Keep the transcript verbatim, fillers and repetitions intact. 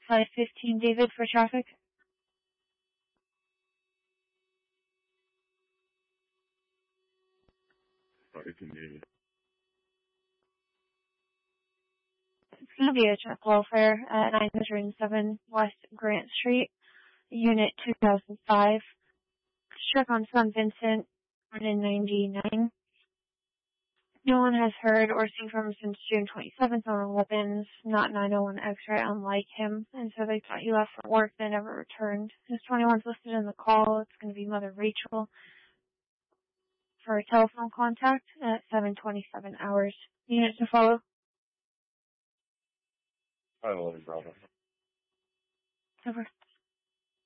five fifteen David for traffic. five fifteen David. It's going to be a truck welfare at nine oh seven West Grant Street, Unit two thousand five. Struck on San Vincent, born in ninety-nine. No one has heard or seen from him since June twenty-seventh on eleven's, not nine oh one X-ray, unlike him, and so they thought he left for work, they never returned. His twenty-one's listed in the call. It's going to be Mother Rachel for a telephone contact at seven twenty-seven hours. Unit to follow. five eleven Bravo. Over.